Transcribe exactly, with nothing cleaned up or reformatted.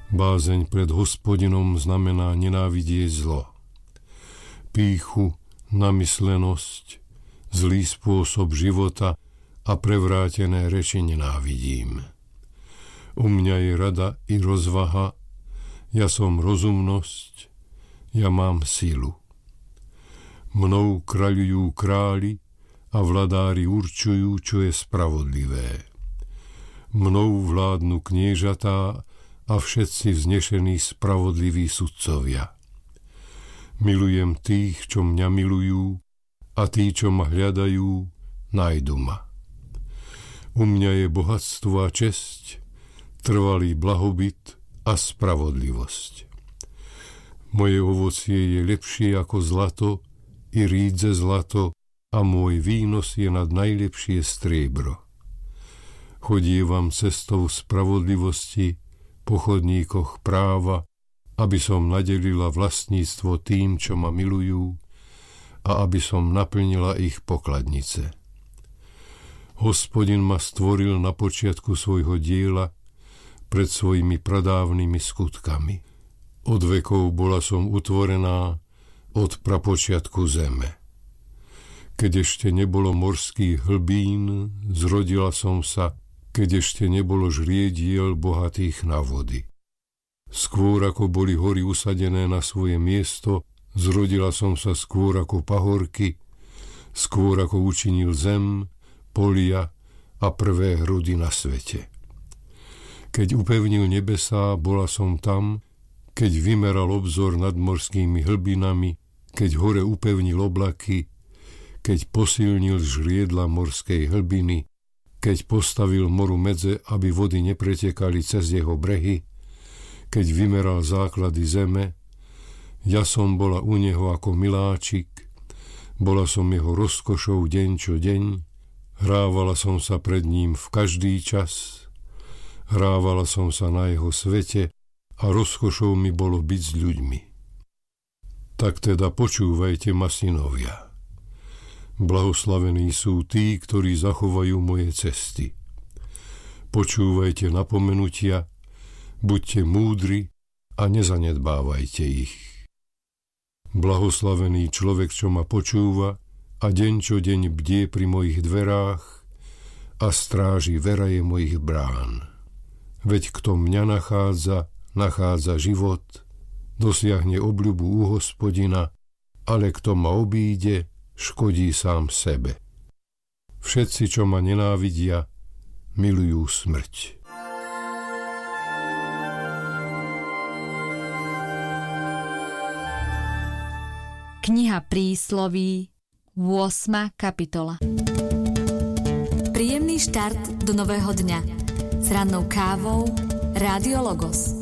Bázeň pred Hospodinom znamená nenávidieť zlo. Pýchu, namyslenosť, zlý spôsob života a prevrátené reči nenávidím. U mňa je rada i rozvaha, ja som rozumnosť, ja mám silu. Mnou kráľujú králi a vladári určujú, čo je spravodlivé. Mnou vládnu kniežatá a všetci vznešení spravodliví sudcovia. Milujem tých, čo mňa milujú, a tí, čo ma hľadajú, nájdu ma. U mňa je bohatstvo a česť, trvalý blahobyt a spravodlivosť. Moje ovocie je lepšie ako zlato, i rídze zlato, a môj výnos je nad najlepšie striebro. Chodievam cestou spravodlivosti, po chodníkoch práva, aby som nadelila vlastníctvo tým, čo ma milujú, a aby som naplnila ich pokladnice. Hospodin ma stvoril na počiatku svojho diela pred svojimi pradávnymi skutkami. Od vekov bola som utvorená, od prapočiatku zeme. Keď ešte nebolo morských hlbín, zrodila som sa, keď ešte nebolo žriediel bohatých na vody. Skôr ako boli hory usadené na svoje miesto, zrodila som sa skôr ako pahorky, skôr ako učinil zem, polia a prvé hrody na svete. Keď upevnil nebesá, bola som tam, keď vymeral obzor nad morskými hlbinami, keď hore upevnil oblaky, keď posilnil žriedla morskej hlbiny, keď postavil moru medze, aby vody nepretekali cez jeho brehy, keď vymeral základy zeme, ja som bola u neho ako miláčik, bola som jeho rozkošou deň čo deň, hrávala som sa pred ním v každý čas, hrávala som sa na jeho svete a rozkošou mi bolo byť s ľuďmi. Tak teda počúvajte ma, synovia. Blahoslavení sú tí, ktorí zachovajú moje cesty. Počúvajte napomenutia, buďte múdri a nezanedbávajte ich. Blahoslavený človek, čo ma počúva a deň čo deň bdie pri mojich dverách a stráži veraje mojich brán. Veď kto mňa nachádza, nachádza život, dosiahne obľubu u Hospodina, ale kto ma obíde, škodí sám sebe. Všetci, čo ma nenávidia, milujú smrť. Kniha Prísloví, ôsma kapitola. Príjemný štart do nového dňa s rannou kávou Rádio Logos.